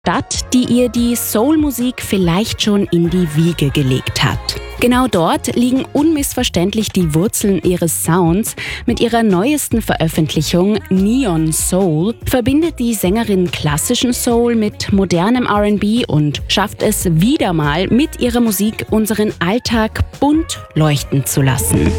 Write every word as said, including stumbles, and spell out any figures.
Stadt, die ihr die Soul-Musik vielleicht schon in die Wiege gelegt hat. Genau dort liegen unmissverständlich die Wurzeln ihres Sounds. Mit ihrer neuesten Veröffentlichung Neon Soul verbindet die Sängerin klassischen Soul mit modernem R and B und schafft es wieder mal, mit ihrer Musik unseren Alltag bunt leuchten zu lassen.